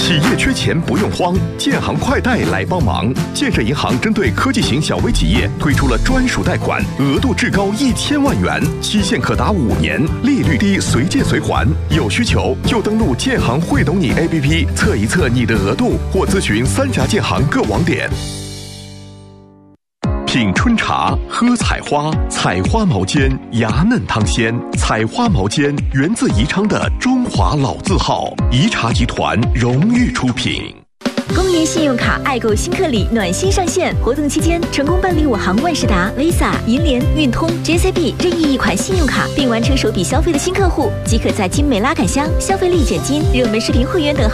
企业缺钱不用慌，建行快贷来帮忙。建设银行针对科技型小微企业推出了专属贷款，额度至高1000万元，期限可达5年，利率低，随借随还。有需求就登录建行会懂你 APP 测一测你的额度，或咨询3家建行各网点。品春茶，喝采花，采花毛尖，芽嫩汤鲜。采花毛尖源自宜昌的中华老字号，宜茶集团荣誉出品。 公银信用卡爱购新客礼暖心上线，活动期间成功办理我行万事达、Visa、银联、运通、JCB 任意一款信用卡，并完成首笔消费的新客户，即可在精美拉杆箱、消费立减金、热门视频会员等